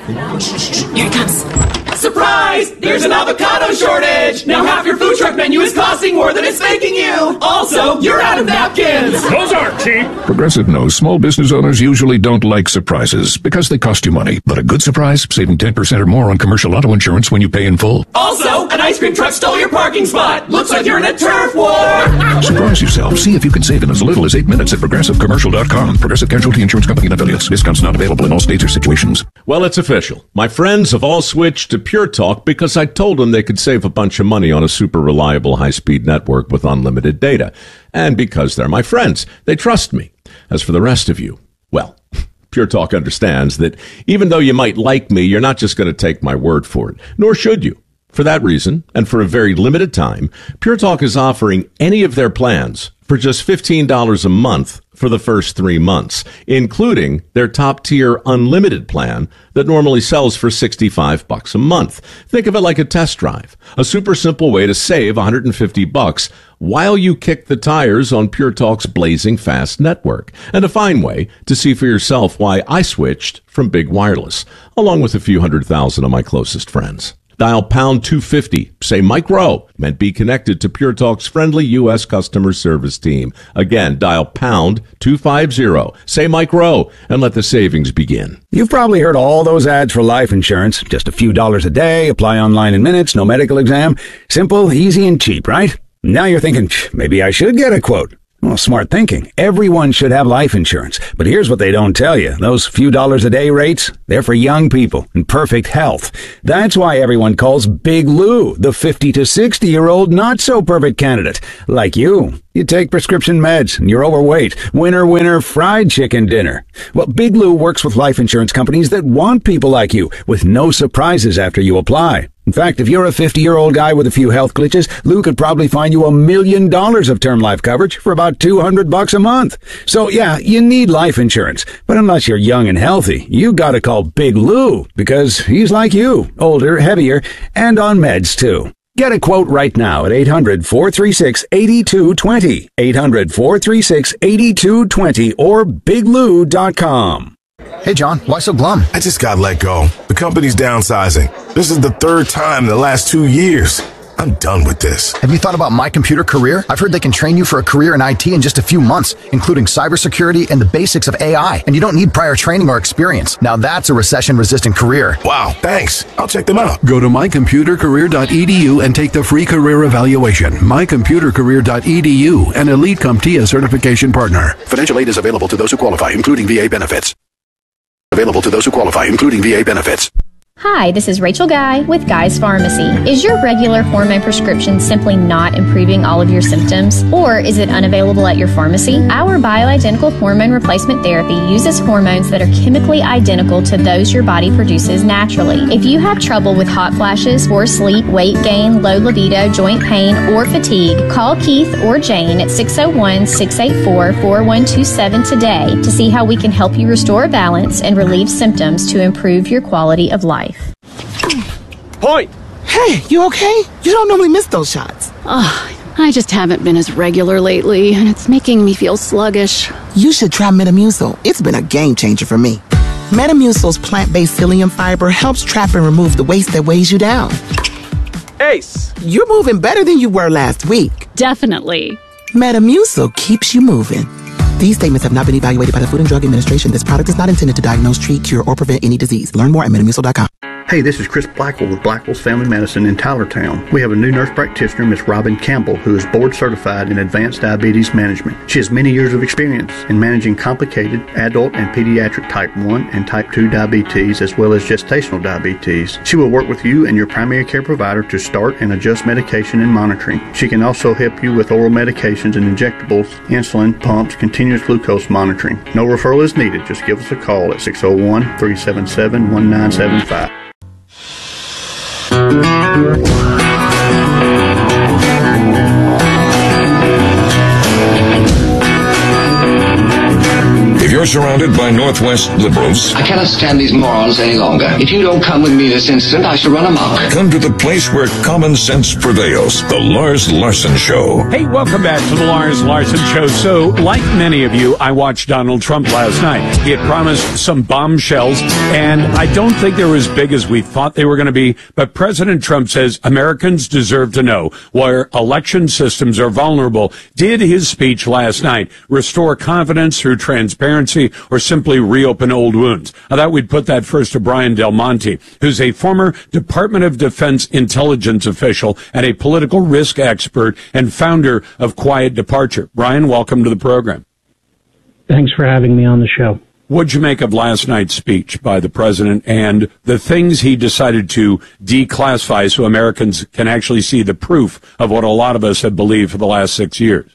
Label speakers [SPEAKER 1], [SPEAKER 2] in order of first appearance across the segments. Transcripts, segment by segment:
[SPEAKER 1] Here it comes.
[SPEAKER 2] Surprise! There's an avocado shortage! Now half your food truck menu is costing more than it's making you! Also, you're out of napkins!
[SPEAKER 3] Those aren't cheap!
[SPEAKER 4] Progressive knows small business owners usually don't like surprises because they cost you money. But a good surprise, saving 10% or more on commercial auto insurance when you pay in full.
[SPEAKER 2] Also, an ice cream truck stole your parking spot! Looks like you're in a turf war!
[SPEAKER 4] Surprise yourself. See if you can save in as little as 8 minutes at ProgressiveCommercial.com. Progressive Casualty Insurance Company and affiliates. Discounts not available in all states or situations.
[SPEAKER 5] Well, it's official. My friends have all switched to Pure Talk because I told them they could save a bunch of money on a super reliable high-speed network with unlimited data. And because they're my friends, they trust me. As for the rest of you, well, Pure Talk understands that even though you might like me, you're not just going to take my word for it, nor should you. For that reason, and for a very limited time, Pure Talk is offering any of their plans for just $15 a month for the first 3 months, including their top-tier unlimited plan that normally sells for $65 a month. Think of it like a test drive, a super simple way to save $150 while you kick the tires on Pure Talk's blazing fast network, and a fine way to see for yourself why I switched from Big Wireless, along with a few 100,000 of my closest friends. Dial pound 250, say Mike Rowe, and be connected to Pure Talk's friendly U.S. customer service team. Again, dial pound 250, say Mike Rowe, and let the savings begin.
[SPEAKER 6] You've probably heard all those ads for life insurance. Just a few dollars a day, apply online in minutes, no medical exam. Simple, easy, and cheap, right? Now you're thinking, maybe I should get a quote. Well, smart thinking. Everyone should have life insurance. But here's what they don't tell you. Those few dollars a day rates, they're for young people in perfect health. That's why everyone calls Big Lou the 50 to 60-year-old not-so-perfect candidate. Like you. You take prescription meds and you're overweight. Winner, winner, fried chicken dinner. Well, Big Lou works with life insurance companies that want people like you with no surprises after you apply. In fact, if you're a 50-year-old guy with a few health glitches, Lou could probably find you $1 million of term life coverage for about $200 a month. So yeah, you need life insurance. But unless you're young and healthy, you gotta call Big Lou because he's like you, older, heavier, and on meds too. Get a quote right now at 800-436-8220, 800-436-8220, or biglou.com.
[SPEAKER 7] Hey, John, why so glum?
[SPEAKER 8] I just got let go. The company's downsizing. This is the third time in the last 2 years. I'm done with this.
[SPEAKER 7] Have you thought about My Computer Career? I've heard they can train you for a career in IT in just a few months, including cybersecurity and the basics of AI, and you don't need prior training or experience. Now that's a recession-resistant career.
[SPEAKER 8] Wow, thanks. I'll check them out.
[SPEAKER 9] Go to mycomputercareer.edu and take the free career evaluation. mycomputercareer.edu, an Elite CompTIA certification partner.
[SPEAKER 10] Financial aid is available to those who qualify, including VA benefits. Available to those who qualify, including VA benefits.
[SPEAKER 11] Hi, this is Rachel Guy with Guy's Pharmacy. Is your regular hormone prescription simply not improving all of your symptoms? Or is it unavailable at your pharmacy? Our bioidentical hormone replacement therapy uses hormones that are chemically identical to those your body produces naturally. If you have trouble with hot flashes, poor sleep, weight gain, low libido, joint pain, or fatigue, call Keith or Jane at 601-684-4127 today to see how we can help you restore balance and relieve symptoms to improve your quality of life.
[SPEAKER 1] Point!
[SPEAKER 12] Hey, you okay? You don't normally miss those shots.
[SPEAKER 13] I just haven't been as regular lately, and it's making me feel sluggish.
[SPEAKER 12] You should try Metamucil. It's been a game changer for me. Metamucil's plant-based psyllium fiber helps trap and remove the waste that weighs you down.
[SPEAKER 1] Ace!
[SPEAKER 12] You're moving better than you were last week.
[SPEAKER 13] Definitely.
[SPEAKER 12] Metamucil keeps you moving. These statements have not been evaluated by the Food and Drug Administration. This product is not intended to diagnose, treat, cure, or prevent any disease. Learn more at Metamucil.com.
[SPEAKER 14] Hey, this is Chris Blackwell with Blackwell's Family Medicine in Tylertown. We have a new nurse practitioner, Miss Robin Campbell, who is board certified in advanced diabetes management. She has many years of experience in managing complicated adult and pediatric type 1 and type 2 diabetes, as well as gestational diabetes. She will work with you and your primary care provider to start and adjust medication and monitoring. She can also help you with oral medications and injectables, insulin, pumps, continuous glucose monitoring. No referral is needed. Just give us a call at 601-377-1975.
[SPEAKER 4] If
[SPEAKER 3] you're surrounded by Northwest liberals.
[SPEAKER 15] I cannot stand these morons any longer. If you don't come with me this instant, I shall run amok.
[SPEAKER 3] Come to the place where common sense prevails. The Lars Larson Show.
[SPEAKER 16] Hey, welcome back to the Lars Larson Show. So, like many of you, I watched Donald Trump last night. He had promised some bombshells, and I don't think they were as big as we thought they were going to be. But President Trump says Americans deserve to know where election systems are vulnerable. Did his speech last night restore confidence through transparency or simply reopen old wounds? I thought we'd put that first to Brian Del Monte, who's a former Department of Defense intelligence official and a political risk expert and founder of Quiet Departure. Brian, welcome to the program.
[SPEAKER 17] Thanks for having me on the show.
[SPEAKER 16] What'd you make of last night's speech by the president and the things he decided to declassify so Americans can actually see the proof of what a lot of us have believed for the last 6 years?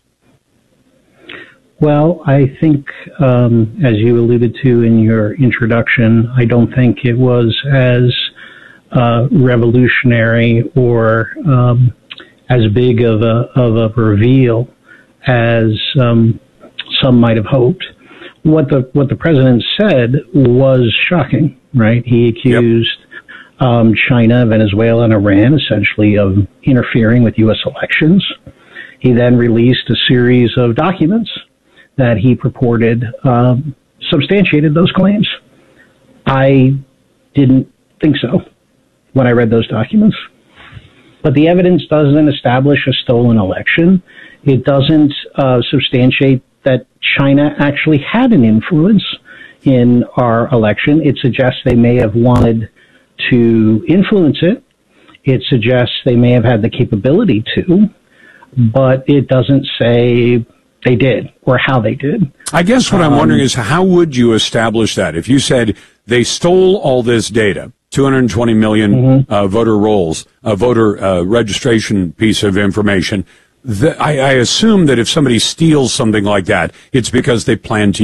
[SPEAKER 17] Well, I think, as you alluded to in your introduction, I don't think it was as revolutionary or as big of a reveal as some might have hoped. What the president said was shocking, right? He accused China, Venezuela, and Iran essentially of interfering with U.S. elections. He then released a series of documents that he purported substantiated those claims. I didn't think so when I read those documents. But the evidence doesn't establish a stolen election. It doesn't substantiate that China actually had an influence in our election. It suggests they may have wanted to influence it. It suggests they may have had the capability to, but it doesn't say they did or how they did.
[SPEAKER 16] I guess what I'm wondering is how would you establish that? If you said they stole all this data, 220 million voter rolls, a voter registration piece of information, I assume that if somebody steals something like that, it's because they plan to